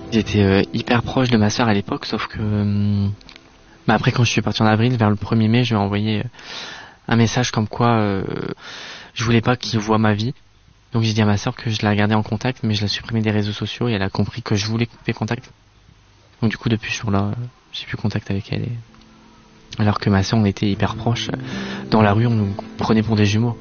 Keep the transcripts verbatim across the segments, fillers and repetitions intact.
J'étais euh, hyper proche de ma sœur à l'époque, sauf que euh, bah après quand je suis parti en avril, vers le premier mai, je lui ai envoyé euh, un message comme quoi euh, je voulais pas qu'il voie ma vie. Donc j'ai dit à ma sœur que je la gardais en contact, mais je la supprimais des réseaux sociaux et elle a compris que je voulais couper contact. Donc du coup depuis ce jour-là, euh, j'ai plus contact avec elle. Et... alors que ma sœur, on était hyper proches. Dans la rue, on nous prenait pour des jumeaux.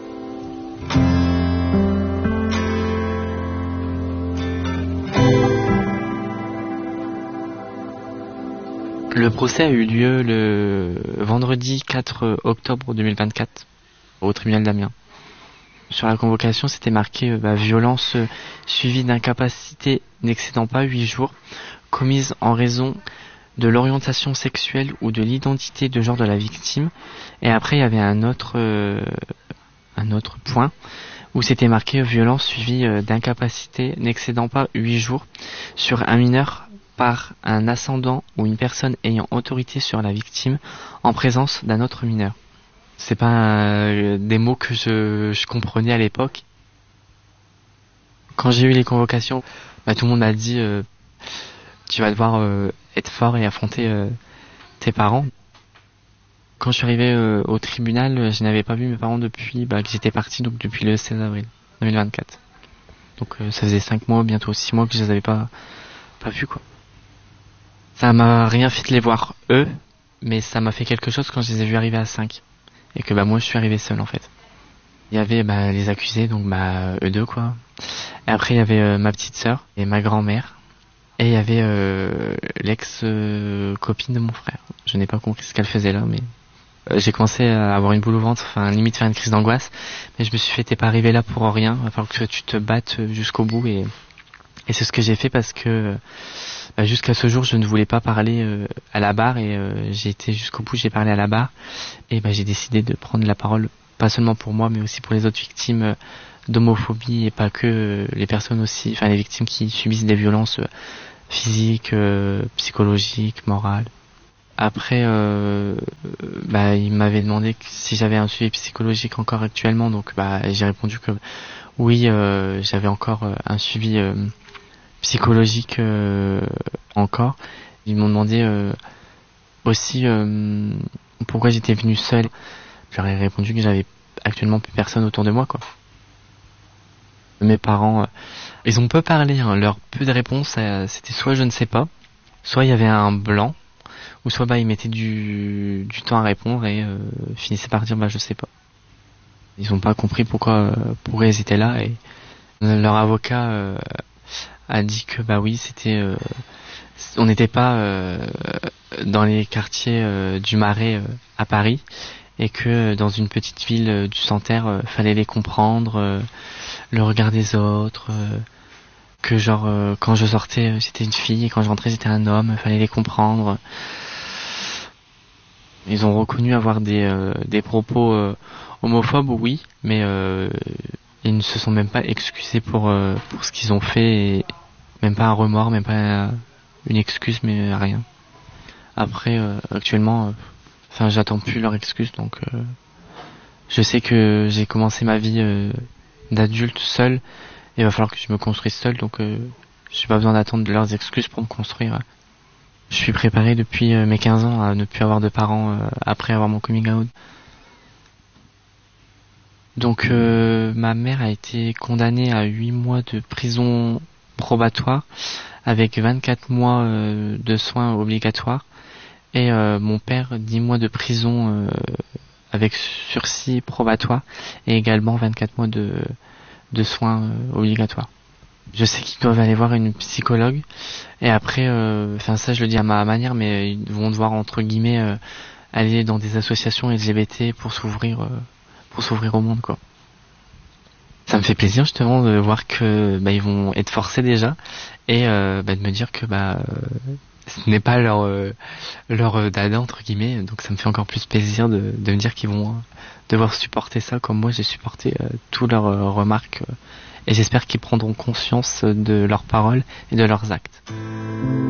Le procès a eu lieu le vendredi quatre octobre deux mille vingt-quatre au tribunal d'Amiens. Sur la convocation, c'était marqué euh, bah, violence euh, suivie d'incapacité n'excédant pas huit jours, commise en raison de l'orientation sexuelle ou de l'identité de genre de la victime. Et après, il y avait un autre, euh, un autre point où c'était marqué euh, violence suivie euh, d'incapacité n'excédant pas huit jours sur un mineur par un ascendant ou une personne ayant autorité sur la victime en présence d'un autre mineur. C'est pas euh, des mots que je, je comprenais à l'époque. Quand j'ai eu les convocations, bah, tout le monde m'a dit euh, tu vas devoir euh, être fort et affronter euh, tes parents. Quand je suis arrivé euh, au tribunal, je n'avais pas vu mes parents depuis bah, qu'ils étaient partis, donc depuis le seize avril deux mille vingt-quatre. Donc euh, ça faisait cinq mois, bientôt six mois que je les avais pas, pas vus, quoi. Ça m'a rien fait de les voir eux, mais ça m'a fait quelque chose quand je les ai vus arriver à cinq. Et que bah moi je suis arrivé seul en fait. Il y avait bah, les accusés, donc bah eux deux quoi. Et après il y avait euh, ma petite sœur et ma grand-mère. Et il y avait euh, l'ex-copine de mon frère. Je n'ai pas compris ce qu'elle faisait là, mais euh, j'ai commencé à avoir une boule au ventre, enfin limite faire une crise d'angoisse. Mais je me suis fait, t'es pas arrivé là pour rien, il va falloir que tu te battes jusqu'au bout. Et, et c'est ce que j'ai fait parce que bah, jusqu'à ce jour je ne voulais pas parler euh, à la barre. Et euh, j'ai été jusqu'au bout, j'ai parlé à la barre. Et bah, j'ai décidé de prendre la parole, pas seulement pour moi, mais aussi pour les autres victimes euh, d'homophobie et pas que euh, les personnes aussi, enfin les victimes qui subissent des violences euh, physiques, euh, psychologiques, morales. Après, euh, bah, il m'avait demandé si j'avais un suivi psychologique encore actuellement, donc bah, j'ai répondu que oui, euh, j'avais encore euh, un suivi euh, psychologique euh, encore. Ils m'ont demandé euh, aussi euh, pourquoi j'étais venu seul. Je leur ai répondu que j'avais actuellement plus personne autour de moi, quoi. Mes parents, euh, ils ont peu parlé, hein. Leur peu de réponses, euh, c'était soit je ne sais pas, soit il y avait un blanc, ou soit bah ils mettaient du, du temps à répondre et euh, finissaient par dire bah je sais pas. Ils ont pas compris pourquoi, euh, pourquoi ils étaient là et leur avocat euh, a dit que bah oui c'était, euh, on n'était pas euh, dans les quartiers euh, du Marais euh, à Paris. Et que dans une petite ville euh, du Santerre, euh, fallait les comprendre, euh, le regard des autres, euh, que genre euh, quand je sortais euh, j'étais une fille et quand je rentrais j'étais un homme, fallait les comprendre. Ils ont reconnu avoir des euh, des propos euh, homophobes, oui, mais euh, ils ne se sont même pas excusés pour euh, pour ce qu'ils ont fait, et même pas un remords, même pas une excuse, mais rien. Après, euh, actuellement. Euh, Enfin, j'attends plus leur excuse, donc euh, je sais que j'ai commencé ma vie euh, d'adulte seul, et il va falloir que je me construise seul, donc euh, j'ai pas besoin d'attendre de leurs excuses pour me construire. Je suis préparé depuis euh, mes quinze ans à ne plus avoir de parents euh, après avoir mon coming out. Donc euh, ma mère a été condamnée à huit mois de prison probatoire avec vingt-quatre mois euh, de soins obligatoires. Et euh, mon père, dix mois de prison euh, avec sursis probatoire et également vingt-quatre mois de, de soins euh, obligatoires. Je sais qu'ils doivent aller voir une psychologue et après, enfin euh, ça je le dis à ma manière, mais ils vont devoir entre guillemets euh, aller dans des associations L G B T pour s'ouvrir, euh, pour s'ouvrir au monde, quoi. Ça me fait plaisir justement de voir que bah, ils vont être forcés déjà et euh, bah, de me dire que bah euh, ce n'est pas leur euh, leur dada entre guillemets, donc ça me fait encore plus plaisir de, de me dire qu'ils vont euh, devoir supporter ça comme moi j'ai supporté euh, toutes leurs euh, remarques euh, et j'espère qu'ils prendront conscience de leurs paroles et de leurs actes.